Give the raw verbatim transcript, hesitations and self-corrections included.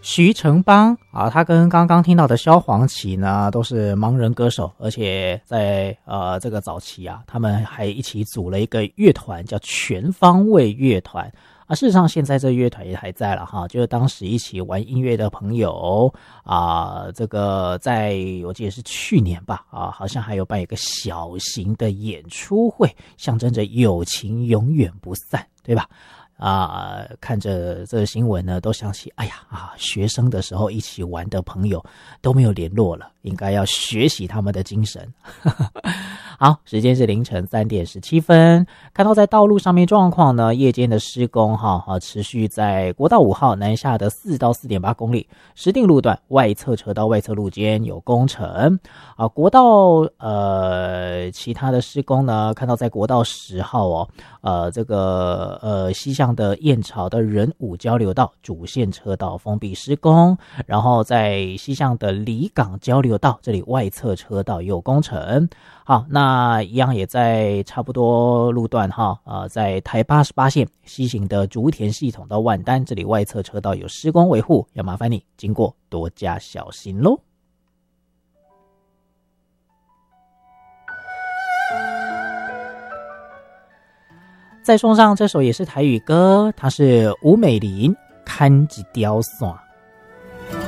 徐成邦啊，他跟刚刚听到的萧煌奇呢都是盲人歌手，而且在呃这个早期啊，他们还一起组了一个乐团叫全方位乐团啊。事实上现在这乐团也还在了哈，就是当时一起玩音乐的朋友啊，这个在我记得是去年吧啊，好像还有办一个小型的演出会，象征着友情永远不散，对吧？啊，看着这个新闻呢，都想起，哎呀啊，学生的时候一起玩的朋友都没有联络了，应该要学习他们的精神。好，时间是凌晨三点十七分，看到在道路上面状况呢，夜间的施工哈啊，持续在国道五号南下的四到四点八公里，石碇路段外侧车道外侧路间有工程啊，国道呃其他的施工呢，看到在国道十号哦，呃这个呃西向的燕巢的仁武交流道主线车道封闭施工，然后在西向的离港交流道这里外侧车道也有工程。好，那一样也在差不多路段哈，呃，在台八十八线西行的竹田系统到万丹这里外侧车道有施工维护，要麻烦你经过多加小心咯。再送上这首也是台语歌，它是吴美玲看一条线。